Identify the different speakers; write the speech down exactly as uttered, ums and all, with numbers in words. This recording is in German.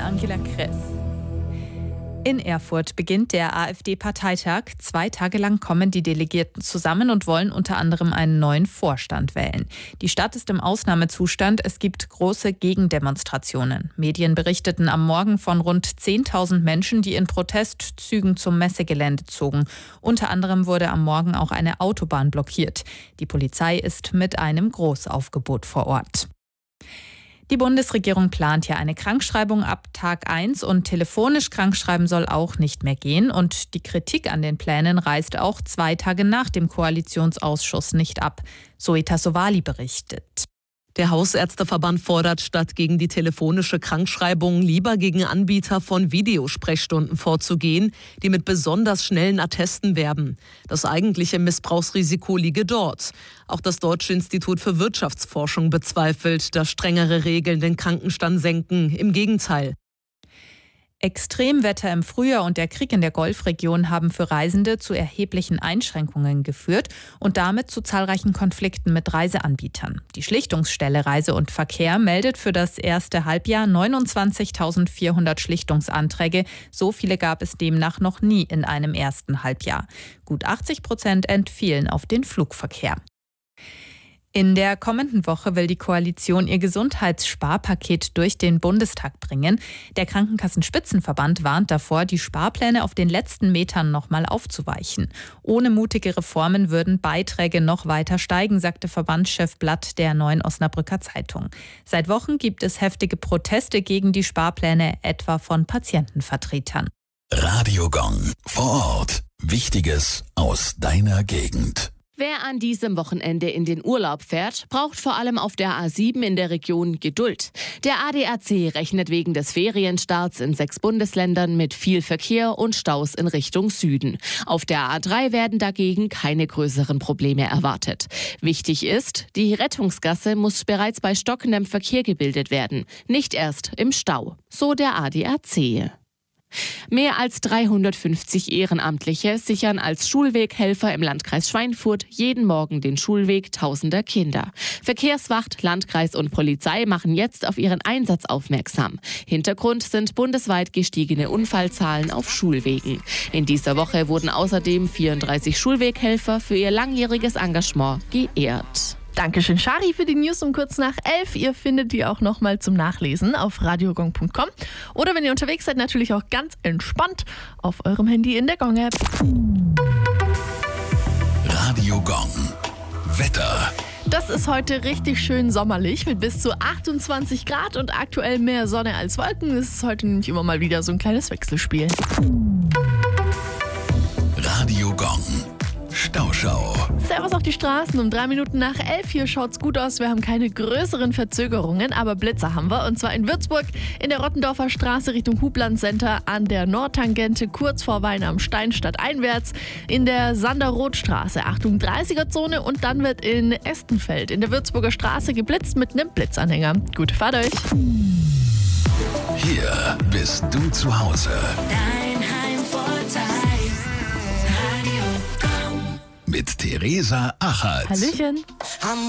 Speaker 1: Angela Kress. In Erfurt beginnt der AfD-Parteitag. Zwei Tage lang kommen die Delegierten zusammen und wollen unter anderem einen neuen Vorstand wählen. Die Stadt ist im Ausnahmezustand. Es gibt große Gegendemonstrationen. Medien berichteten am Morgen von rund zehntausend Menschen, die in Protestzügen zum Messegelände zogen. Unter anderem wurde am Morgen auch eine Autobahn blockiert. Die Polizei ist mit einem Großaufgebot vor Ort. Die Bundesregierung plant ja eine Krankschreibung ab Tag eins und telefonisch krankschreiben soll auch nicht mehr gehen. Und die Kritik an den Plänen reißt auch zwei Tage nach dem Koalitionsausschuss nicht ab. Zoe Tassovali berichtet.
Speaker 2: Der Hausärzteverband fordert, statt gegen die telefonische Krankschreibung lieber gegen Anbieter von Videosprechstunden vorzugehen, die mit besonders schnellen Attesten werben. Das eigentliche Missbrauchsrisiko liege dort. Auch das Deutsche Institut für Wirtschaftsforschung bezweifelt, dass strengere Regeln den Krankenstand senken. Im Gegenteil.
Speaker 1: Extremwetter im Frühjahr und der Krieg in der Golfregion haben für Reisende zu erheblichen Einschränkungen geführt und damit zu zahlreichen Konflikten mit Reiseanbietern. Die Schlichtungsstelle Reise und Verkehr meldet für das erste Halbjahr neunundzwanzigtausendvierhundert Schlichtungsanträge. So viele gab es demnach noch nie in einem ersten Halbjahr. Gut achtzig Prozent entfielen auf den Flugverkehr. In der kommenden Woche will die Koalition ihr Gesundheitssparpaket durch den Bundestag bringen. Der Krankenkassenspitzenverband warnt davor, die Sparpläne auf den letzten Metern nochmal aufzuweichen. Ohne mutige Reformen würden Beiträge noch weiter steigen, sagte Verbandschef Blatt der Neuen Osnabrücker Zeitung. Seit Wochen gibt es heftige Proteste gegen die Sparpläne, etwa von Patientenvertretern.
Speaker 3: Radio Gong vor Ort. Wichtiges aus deiner Gegend.
Speaker 4: Wer an diesem Wochenende in den Urlaub fährt, braucht vor allem auf der A sieben in der Region Geduld. Der A D A C rechnet wegen des Ferienstarts in sechs Bundesländern mit viel Verkehr und Staus in Richtung Süden. Auf der A drei werden dagegen keine größeren Probleme erwartet. Wichtig ist, die Rettungsgasse muss bereits bei stockendem Verkehr gebildet werden, nicht erst im Stau, so der A D A C. Mehr als dreihundertfünfzig Ehrenamtliche sichern als Schulweghelfer im Landkreis Schweinfurt jeden Morgen den Schulweg tausender Kinder. Verkehrswacht, Landkreis und Polizei machen jetzt auf ihren Einsatz aufmerksam. Hintergrund sind bundesweit gestiegene Unfallzahlen auf Schulwegen. In dieser Woche wurden außerdem vierunddreißig Schulweghelfer für ihr langjähriges Engagement geehrt.
Speaker 5: Dankeschön, Shari, für die News um kurz nach elf. Ihr findet die auch nochmal zum Nachlesen auf radiogong punkt com. Oder wenn ihr unterwegs seid, natürlich auch ganz entspannt auf eurem Handy in der Gong-App.
Speaker 3: Radio Gong. Wetter.
Speaker 5: Das ist heute richtig schön sommerlich mit bis zu achtundzwanzig Grad und aktuell mehr Sonne als Wolken. Es ist heute nämlich immer mal wieder so ein kleines Wechselspiel.
Speaker 3: Radio Gong. Stauschau.
Speaker 5: Servus auf die Straßen um drei Minuten nach elf. Hier schaut's gut aus. Wir haben keine größeren Verzögerungen, aber Blitzer haben wir. Und zwar in Würzburg in der Rottendorfer Straße Richtung Hubland Center an der Nordtangente kurz vor Wein am Stein stadteinwärts. In der Sander-Roth-Straße Achtung dreißiger-Zone und dann wird in Estenfeld in der Würzburger Straße geblitzt mit einem Blitzanhänger. Gute Fahrt euch.
Speaker 3: Hier bist du zu Hause.
Speaker 6: Dein Heimvorteil. Radio Gong.
Speaker 3: Mit Theresa Achatz.
Speaker 5: Hallöchen.
Speaker 6: Am